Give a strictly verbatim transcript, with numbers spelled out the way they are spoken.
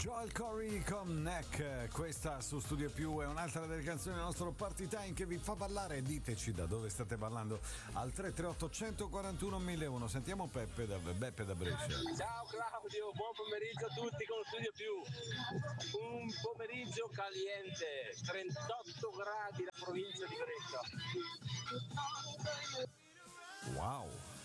Joel Corey con Neck, questa su Studio Più è un'altra delle canzoni del nostro Party Time che vi fa ballare. Diteci da dove state ballando al tre tre otto uno quattro uno mille uno. Sentiamo Peppe da, Beppe da Brescia. Ciao Claudio, buon pomeriggio a tutti con Studio Più. Un pomeriggio caliente, trentotto gradi la provincia di Brescia. Wow.